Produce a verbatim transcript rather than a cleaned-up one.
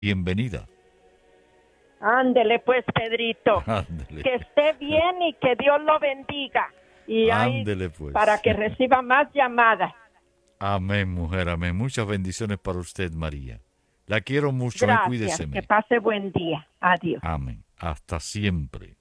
Bienvenida. Ándele pues, Pedrito. Ándele. Que esté bien y que Dios lo bendiga. Y ahí, Ándele pues. para que reciba más llamadas. Amén, mujer, amén. Muchas bendiciones para usted, María. La quiero mucho, eh, Gracias, cuídeseme. que pase buen día. Adiós. Amén. Hasta siempre.